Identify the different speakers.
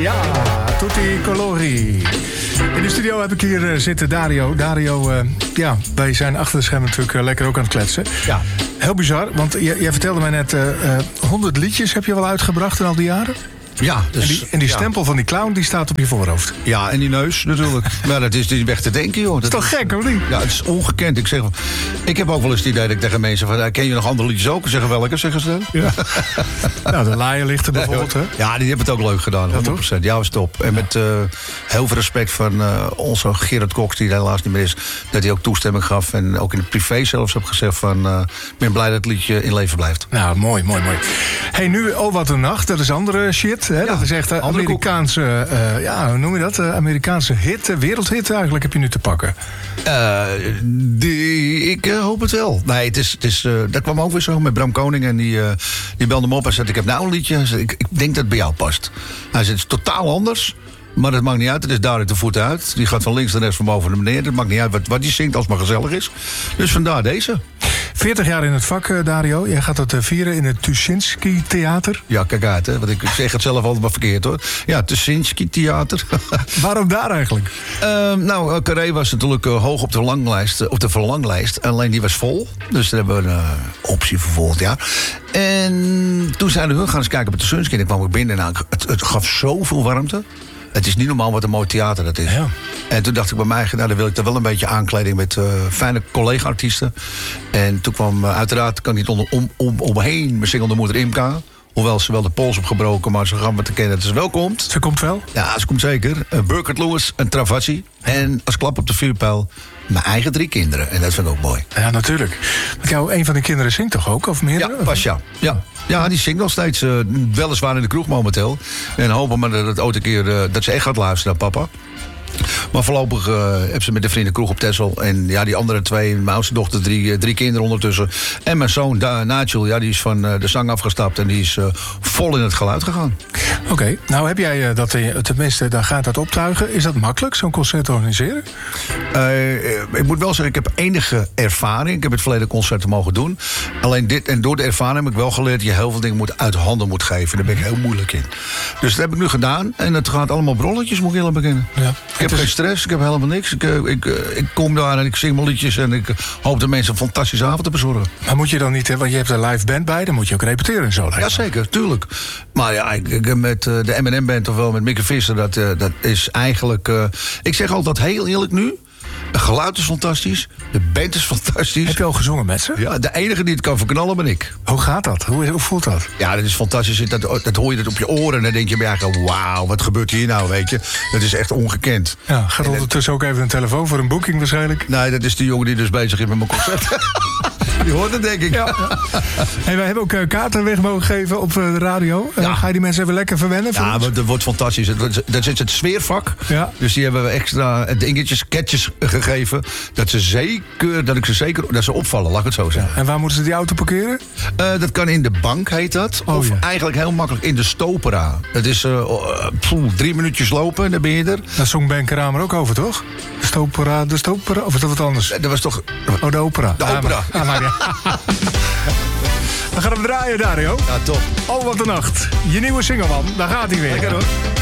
Speaker 1: Ja, tutti colori. In de studio heb ik hier zitten Dario. Dario, wij zijn achter de schermen natuurlijk lekker ook aan het kletsen.
Speaker 2: Ja.
Speaker 1: Heel bizar, want jij vertelde mij net... 100 liedjes heb je wel uitgebracht in al die jaren?
Speaker 2: Ja, dus,
Speaker 1: en die stempel van die clown die staat op je voorhoofd.
Speaker 2: Ja, en die neus natuurlijk. Maar dat is niet weg te denken, joh.
Speaker 1: Dat is toch gek, of niet?
Speaker 2: Ja, het is ongekend. Ik heb ook wel eens het idee dat ik tegen mensen van... ken je nog andere liedjes ook? Zeggen welke, zeggen ze dan?
Speaker 1: Ja. Nou, de Laaienlichter bijvoorbeeld, hè?
Speaker 2: Ja, die hebben het ook leuk gedaan, 100%. Ja, was top. En met heel veel respect van onze Gerard Cox, die helaas niet meer is... dat hij ook toestemming gaf en ook in het privé zelfs heb gezegd van... ik ben blij dat het liedje in leven blijft.
Speaker 1: Nou, mooi. Hey, nu Oh Wat Een Nacht, dat is andere shit. Hè?
Speaker 2: Ja,
Speaker 1: dat is echt Amerikaanse, hoe noem je dat? Amerikaanse hit, wereldhit eigenlijk heb je nu te pakken.
Speaker 2: Ik hoop het wel. Nee, dat kwam ook weer zo met Bram Koning. En die belde me op en zei, ik heb nou een liedje. Ik denk dat het bij jou past. Hij zei, het is totaal anders. Maar dat maakt niet uit, het is duidelijk de voeten uit. Die gaat van links naar rechts, van boven naar beneden. Het maakt niet uit wat die zingt, als het maar gezellig is. Dus vandaar deze.
Speaker 1: 40 jaar in het vak, Dario. Jij gaat het vieren in het Tuschinski Theater.
Speaker 2: Ja, kijk uit, hè. Want ik zeg het zelf altijd maar verkeerd, hoor. Ja, Tuschinski Theater.
Speaker 1: Waarom daar eigenlijk?
Speaker 2: Carré was natuurlijk hoog op de verlanglijst. Alleen die was vol. Dus daar hebben we een optie voor volgend jaar. En toen zeiden we, gaan eens kijken op de Tuschinski. En dan kwam ik binnen en het gaf zoveel warmte. Het is niet normaal wat een mooi theater dat is. Ja. En toen dacht ik bij mij, dan wil ik er wel een beetje aankleding met fijne collega-artiesten. En toen kwam uiteraard, kan ik niet omheen, mijn singelde moeder Imka. Hoewel ze wel de pols opgebroken, maar ze gaan me te kennen dat ze wel komt.
Speaker 1: Ze komt wel?
Speaker 2: Ja, ze komt zeker. Burkhard Lewis, een Travassi. En als klap op de vuurpijl, mijn eigen 3 kinderen. En dat vind ik ook mooi.
Speaker 1: Ja, natuurlijk. Want een van de kinderen zingt toch ook? Of meerdere?
Speaker 2: Ja, Pasja. Ja, die zingt nog steeds. Weliswaar in de kroeg momenteel. En hopen maar dat het ooit een keer dat ze echt gaat luisteren naar papa. Maar voorlopig heb ze met de vrienden kroeg op Texel. En ja, die andere 2, mijn oudste dochter, 3 kinderen ondertussen. En mijn zoon Nigel, die is van de zang afgestapt. En die is vol in het geluid gegaan.
Speaker 1: Oké, nou heb jij dat, tenminste, dan gaat dat optuigen. Is dat makkelijk, zo'n concert organiseren?
Speaker 2: Ik moet wel zeggen, ik heb enige ervaring. Ik heb het verleden concerten mogen doen. Alleen door de ervaring heb ik wel geleerd... dat je heel veel dingen uit handen moet geven. Daar ben ik heel moeilijk in. Dus dat heb ik nu gedaan. En het gaat allemaal op rolletjes, moet ik eerlijk beginnen. Ja. Ik heb geen stress, ik heb helemaal niks. Ik kom daar en ik zing mijn liedjes... en ik hoop de mensen een fantastische avond te bezorgen.
Speaker 1: Maar moet je dan niet, want je hebt een live band bij... dan moet je ook repeteren en zo.
Speaker 2: Ja, zeker, tuurlijk. Maar ja, met de M&M Band of wel met Mieke Visser... dat is eigenlijk... ik zeg altijd heel eerlijk nu... Het geluid is fantastisch. De band is fantastisch.
Speaker 1: Heb je al gezongen met ze?
Speaker 2: Ja, de enige die het kan verknallen ben ik.
Speaker 1: Hoe gaat dat? Hoe voelt dat?
Speaker 2: Ja, dat is fantastisch. Dat hoor je op je oren. En dan denk je bij elkaar, wauw, wat gebeurt hier nou, weet je? Dat is echt ongekend.
Speaker 1: Ja, gaat ondertussen ook even een telefoon voor een boeking waarschijnlijk?
Speaker 2: Nee, dat is de jongen die dus bezig is met mijn concert. Die hoort het, denk ik.
Speaker 1: Ja. Hey, wij hebben ook kaarten weg mogen geven op de radio.
Speaker 2: Ja.
Speaker 1: Ga je die mensen even lekker verwennen?
Speaker 2: Ja, dat wordt fantastisch. Dat is het sfeervak. Ja. Dus die hebben we extra dingetjes, catches gegeven. Dat ze opvallen, laat ik het zo zeggen.
Speaker 1: Ja. En waar moeten ze die auto parkeren?
Speaker 2: Dat kan in de bank, heet dat. Of eigenlijk heel makkelijk in de Stopera. Dat is 3 minuutjes lopen en dan ben je er.
Speaker 1: Daar zong Ben Kramer ook over, toch? De Stopera, of is dat wat anders?
Speaker 2: Dat was toch...
Speaker 1: Oh, de opera.
Speaker 2: De opera.
Speaker 1: We gaan hem draaien, Dario.
Speaker 2: Ja, top.
Speaker 1: Oh, wat een nacht. Je nieuwe single, man. Daar gaat hij weer.
Speaker 2: Lekker hoor.